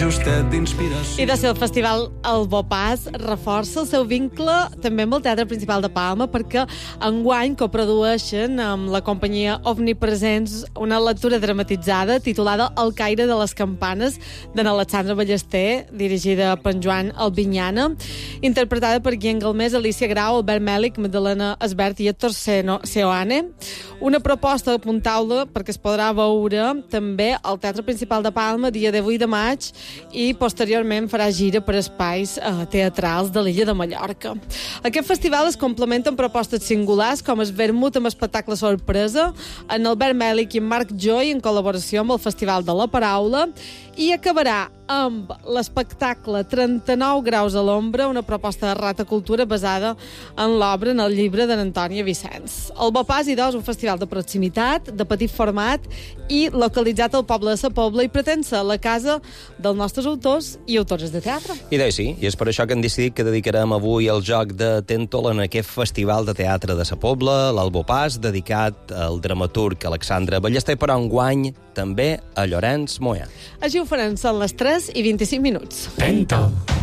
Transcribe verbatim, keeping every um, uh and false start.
justet d'inspiració. I de ser el festival El Bopàs reforça el seu vincle també amb el Teatre Principal de Palma, perquè enguany coprodueixen amb la companyia Omnipresents una lectura dramatitzada titulada El caire de les campanes d'en Alexandre Ballester, dirigida per en Joan Albinyana, interpretada per Guillem Galmés, Alicia Grau, Albert Mèlic, Magdalena Esbert i Héctor Seoane. Una proposta, apuntau-la, perquè es podrà veure també al Teatre Principal de Palma dia divuit de maig i posteriorment farà gira per espais eh, teatrals de l'illa de Mallorca. Aquest festival es complementa amb propostes singulars com el vermut amb espectacle sorpresa, en Albert Mèlic i en Marc Joy en col·laboració amb el Festival de la Paraula, i acabarà amb l'espectacle trenta-nou graus a l'ombra, una proposta de Rata Cultura basada en l'obra, en el llibre d'en Antònia Vicenç. El Bopàs, idò, és un festival de proximitat, de petit format i localitzat al poble de Sa Pobla i pretén ser la casa dels nostres autors i autores de teatre. I doncs sí, i és per això que hem decidit que dedicarem avui el joc de Tèntol en aquest festival de teatre de Sa Pobla, l'Albopàs, dedicat al dramaturg Alexandre Ballester, però enguany també a Llorenç Moya. Així ho farem, són les tres i vint-i-cinc minuts. Tèntol.